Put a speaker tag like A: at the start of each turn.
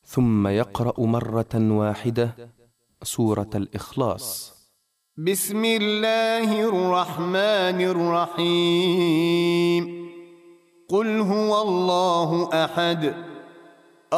A: ثم يقرأ مرة واحدة سورة الإخلاص.
B: بسم الله الرحمن الرحيم. قل هو الله أحد